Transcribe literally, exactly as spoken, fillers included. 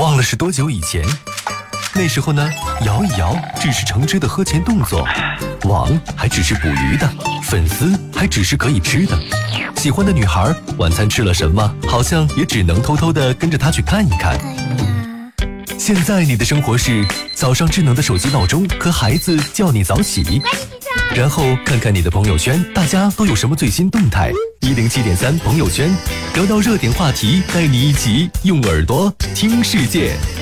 忘了是多久以前。那时候呢，摇一摇只是橙汁的喝前动作，网还只是捕鱼的，粉丝还只是可以吃的。喜欢的女孩晚餐吃了什么，好像也只能偷偷的跟着她去看一看。现在你的生活是早上智能的手机闹钟和孩子叫你早起，然后看看你的朋友圈，大家都有什么最新动态。一零七点三朋友圈，聊聊热点话题，带你一起用耳朵听世界。